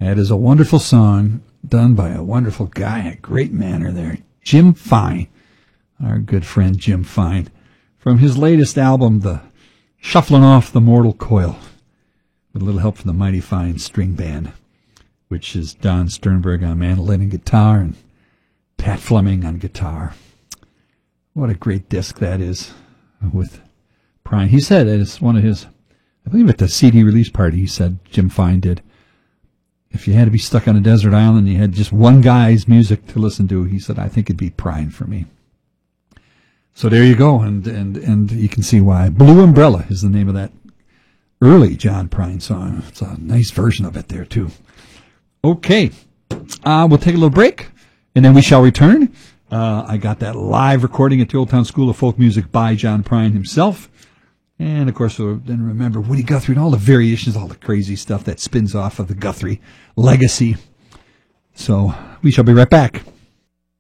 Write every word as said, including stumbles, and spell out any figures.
That is a wonderful song done by a wonderful guy, a great manner there, Jim Fine, our good friend Jim Fine, from his latest album, The Shuffling Off the Mortal Coil, with a little help from the Mighty Fine String Band, which is Don Sternberg on mandolin and guitar and Pat Fleming on guitar. What a great disc that is with Prine. He said it's one of his, I believe at the C D release party, he said, Jim Fine did, if you had to be stuck on a desert island and you had just one guy's music to listen to, he said, I think it'd be Prine for me. So there you go, and, and, and you can see why. Blue Umbrella is the name of that early John Prine song. It's a nice version of it there, too. Okay, uh, we'll take a little break, and then we shall return. Uh, I got that live recording at the Old Town School of Folk Music by John Prine himself. And, of course, we'll then remember Woody Guthrie and all the variations, all the crazy stuff that spins off of the Guthrie legacy. So we shall be right back.